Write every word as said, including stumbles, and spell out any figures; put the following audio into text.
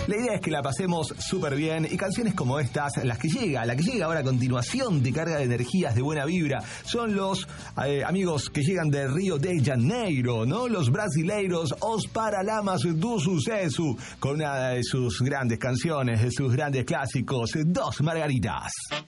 La idea es que la pasemos súper bien y canciones como estas, las que llega, la que llega ahora a continuación de carga de energías, de buena vibra, son los eh, amigos que llegan de Río de Janeiro, ¿no? Los brasileiros Os Paralamas do Sucesso, con una de sus grandes canciones, de sus grandes clásicos, Dos Margaritas.